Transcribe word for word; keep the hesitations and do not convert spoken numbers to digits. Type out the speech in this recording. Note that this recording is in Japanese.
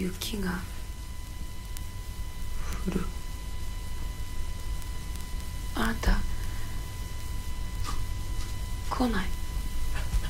雪が降る。あなた来ない。